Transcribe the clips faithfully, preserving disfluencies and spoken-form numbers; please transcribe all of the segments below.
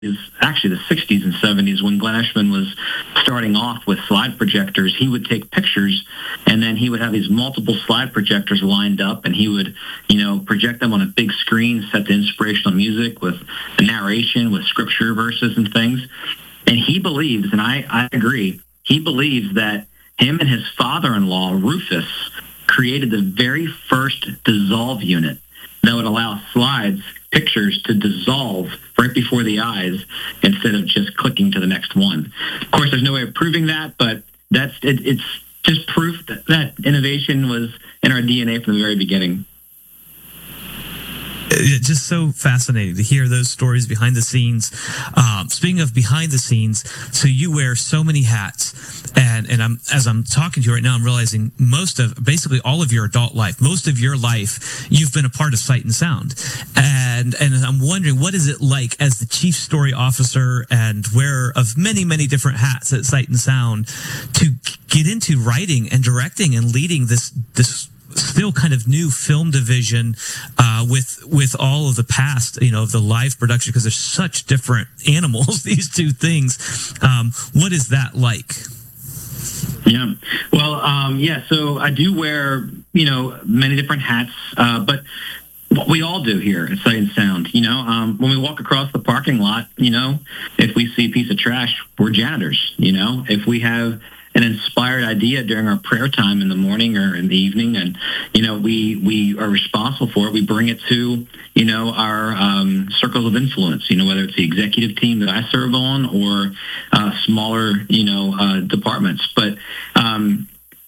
is actually the sixties and seventies when Glenn Eschman was starting off with slide projectors. He would take pictures and then he would have these multiple slide projectors lined up and he would, you know, project them on a big screen, set the inspirational music with the narration, with scripture verses and things. And he believes, and I, I agree, he believes that him and his father-in-law, Rufus, created the very first dissolve unit that would allow slides, pictures to dissolve right before the eyes instead of just clicking to the next one. Of course, there's no way of proving that, but that's it, it's just proof that, that innovation was in our D N A from the very beginning. Just so fascinating to hear those stories behind the scenes. Um, speaking of behind the scenes, so you wear so many hats, and and I'm as I'm talking to you right now, I'm realizing most of basically all of your adult life, most of your life, you've been a part of Sight and Sound, and and I'm wondering what is it like as the chief story officer and wearer of many many different hats at Sight and Sound to get into writing and directing and leading this this. still kind of new film division uh, with with all of the past, you know, of the live production, because there's such different animals, these two things. Um, what is that like? Yeah, well, um, yeah, so I do wear, you know, many different hats, uh, but what we all do here at Sight and Sound, you know, um, when we walk across the parking lot, you know, if we see a piece of trash, we're janitors, you know, if we have an inspired idea during our prayer time in the morning or in the evening, and you know we we are responsible for it. We bring it to you know our um, circles of influence. You know whether it's the executive team that I serve on or uh, smaller you know uh, departments. But um,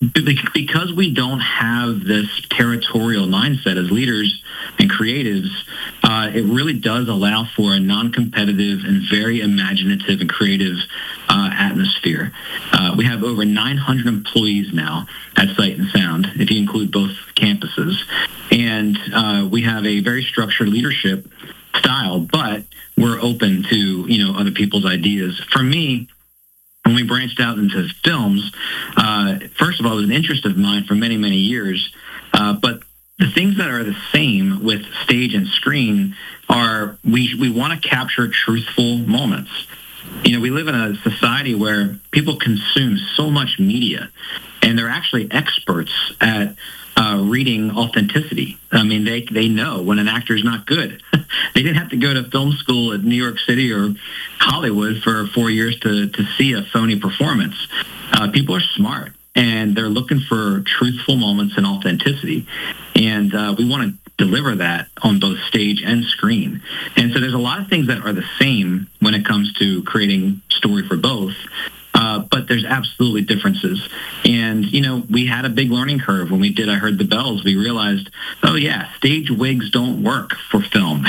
because we don't have this territorial mindset as leaders and creatives, uh, it really does allow for a non-competitive and very imaginative and creative uh, atmosphere. Uh, we have over nine hundred employees now at Sight and Sound, if you include both campuses. And uh, we have a very structured leadership style, but we're open to, you know, other people's ideas. For me, when we branched out into films, uh, first of all, it was an interest of mine for many, many years. Uh, but the things that are the same with stage and screen are we we want to capture truthful moments. You know, we live in a society where people consume so much media, and they're actually experts at uh, reading authenticity. I mean, they they know when an actor is not good. They didn't have to go to film school at New York City or Hollywood for four years to, to see a phony performance. Uh, people are smart, and they're looking for truthful moments and authenticity. And uh, we want to deliver that on both stage and screen. And so there's a lot of things that are the same when it comes to creating story for both. Uh, but there's absolutely differences. And, you know, we had a big learning curve when we did I Heard the Bells. We realized, oh, yeah, stage wigs don't work for film.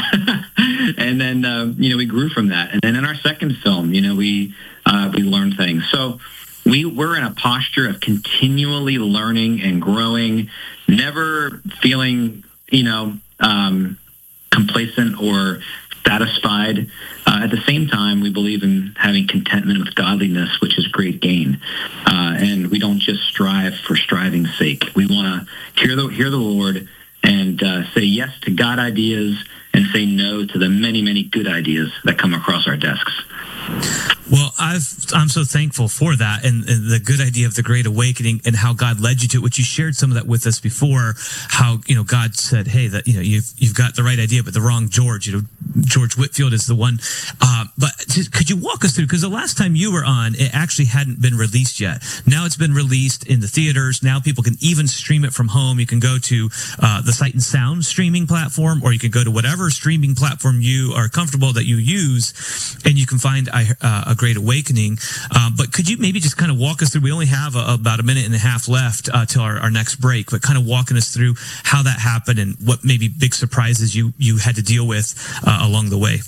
And then, uh, you know, we grew from that. And then in our second film, you know, we uh, we learned things. So we were in a posture of continually learning and growing, never feeling, you know, um, complacent or satisfied. Uh, at the same time, we believe in having contentment with godliness, which is great gain. Uh, and we don't just strive for striving's sake. We want to hear the hear the Lord and uh, say yes to God ideas and say no to the many, many good ideas that come across our desks. Well, I've, I'm so thankful for that and, and the good idea of the Great Awakening and how God led you to it, which you shared some of that with us before, how, you know, God said, hey, that, you know, you've, you've got the right idea, but the wrong George, you know, George Whitfield is the one. Uh, but just, could you walk us through, because the last time you were on, it actually hadn't been released yet. Now it's been released in the theaters. Now people can even stream it from home. You can go to uh, the Sight and Sound streaming platform, or you can go to whatever streaming platform you are comfortable that you use, and you can find uh, a Great Awakening. Um, but could you maybe just kind of walk us through? We only have a, about a minute and a half left uh, till our, our next break, but kind of walking us through how that happened and what maybe big surprises you, you had to deal with uh, along the way.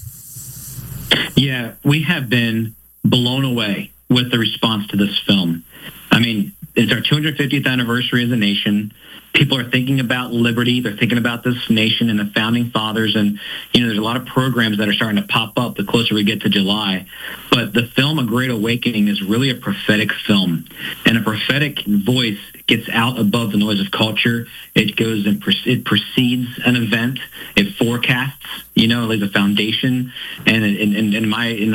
Yeah, we have been blown away with the response to this film. I mean, it's our two hundred fiftieth anniversary as a nation. People are thinking about liberty. They're thinking about this nation and the founding fathers. And, you know, there's a lot of programs that are starting to pop up the closer we get to July. But the film A Great Awakening is really a prophetic film. And a prophetic voice gets out above the noise of culture. It goes and pre- it precedes an event. It forecasts, you know, it lays a foundation. And in, in, in my in